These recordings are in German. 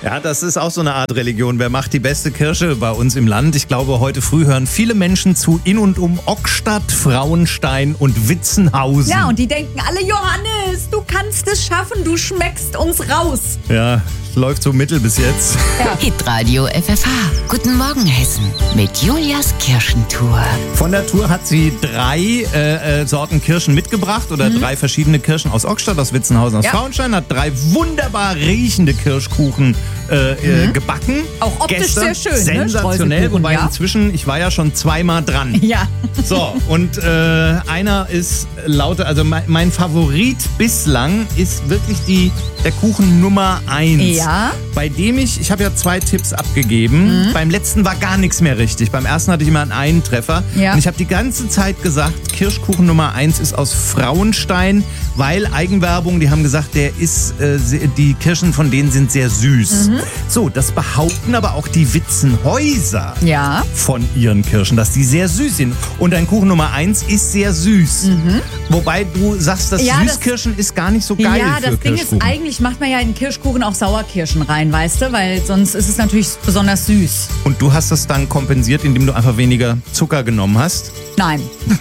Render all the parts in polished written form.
Ja, das ist auch so eine Art Religion. Wer macht die beste Kirsche bei uns im Land? Ich glaube, heute früh hören viele Menschen zu in und um Ockstadt, Frauenstein und Witzenhausen. Ja, und die denken alle, Johannes, du kannst es schaffen, du schmeckst uns raus. Ja, läuft so mittel bis jetzt. Ja. Hitradio FFH. Guten Morgen, Hessen. Mit Julias Kirchentour. Von der Tour hat sie 3 Sorten Kirschen mitgebracht oder 3 verschiedene Kirschen aus Ockstadt, aus Witzenhausen, aus Frauenstein. Hat 3 wunderbar riechende Kirschkuchen gebacken. Auch optisch gestern. sehr schön, sensationell, ne? wobei Ja. inzwischen, ich war ja schon 2-mal dran. Ja. So, und einer ist lauter, also mein Favorit bislang ist wirklich der Kuchen Nummer 1. Ja. Bei dem ich habe ja 2 Tipps abgegeben. Beim letzten war gar nichts mehr richtig. Beim ersten hatte ich immer einen Treffer. Ja. Und ich habe die ganze Zeit gesagt, Kirschkuchen Nummer 1 ist aus Frauenstein, weil Eigenwerbung, die haben gesagt, die Kirschen von denen sind sehr süß. So, das behaupten aber auch die Witzenhäuser von ihren Kirschen, dass die sehr süß sind. Und ein Kuchen Nummer 1 ist sehr süß. Wobei du sagst, dass Süßkirschen ist gar nicht so geil Ja, für das Ding ist, Kirschkuchen. eigentlich macht man ja in Kirschkuchen auch Sauerkirschen rein, weißt du? Weil sonst ist es natürlich besonders süß. Und du hast das dann kompensiert, indem du einfach weniger Zucker genommen hast? Nein.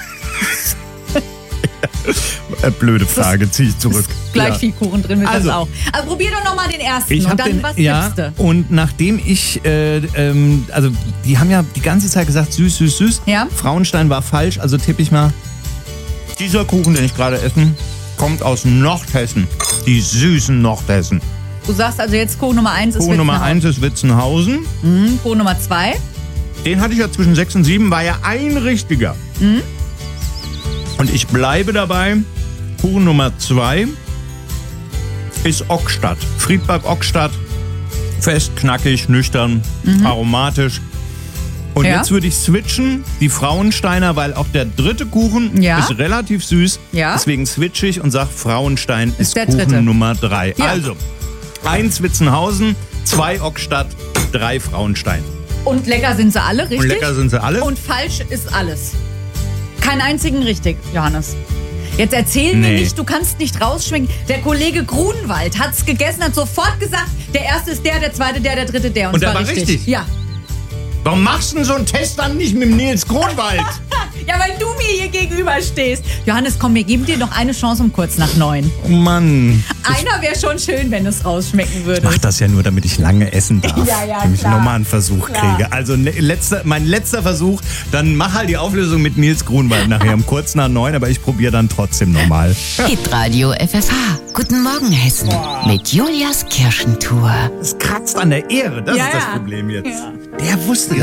Blöde Frage, ziehe ich zurück. Gleich viel Kuchen drin mit Also. das auch. Aber probier doch nochmal den ersten Ich und hab dann was ja, tippst du? und nachdem ich, also die haben ja die ganze Zeit gesagt, süß, süß, süß. Ja. Frauenstein war falsch, also tippe ich mal, dieser Kuchen, den ich gerade esse, kommt aus Nordhessen. Die süßen Nordhessen. Du sagst also jetzt Kuchen Nummer 1 ist Kuchen Nummer 1 ist Witzenhausen. Kuchen Nummer 2. Den hatte ich ja zwischen 6 und 7, war ja ein richtiger. Und ich bleibe dabei, Kuchen Nummer 2 ist Ockstadt. Friedberg Ockstadt. Fest, knackig, nüchtern, aromatisch. Und Ja. jetzt würde ich switchen, die Frauensteiner, weil auch der dritte Kuchen ist relativ süß. Ja. Deswegen switche ich und sage, Frauenstein ist der Kuchen dritte. Nummer 3. Ja. Also, 1 Witzenhausen, 2 Ockstadt, 3 Frauenstein. Und lecker sind sie alle, richtig? Und lecker sind sie alle. Und falsch ist alles. Keinen einzigen richtig, Johannes. Jetzt erzähl mir nicht, du kannst nicht rausschwingen. Der Kollege Grunwald hat's gegessen, hat sofort gesagt, der erste ist der zweite der dritte der. Und es der war richtig? Ja. Warum machst du denn so einen Test dann nicht mit dem Nils Grunwald? Ja, weil du mir hier gegenüber stehst. Johannes, komm, wir geben dir noch eine Chance um kurz nach 9. Oh Mann. Einer wäre schon schön, wenn es rausschmecken würde. Ich mach das ja nur, damit ich lange essen darf. Ja, damit ich klar. nochmal einen Versuch kriege. Also mein letzter Versuch, dann mach halt die Auflösung mit Nils Grunwald nachher um kurz nach 9, aber ich probiere dann trotzdem nochmal. Hitradio FFH. Guten Morgen, Hessen. Mit Julias Kirchentour. Es kratzt an der Ehre, das Ja, ist das ja. Problem jetzt. Ja. Der wusste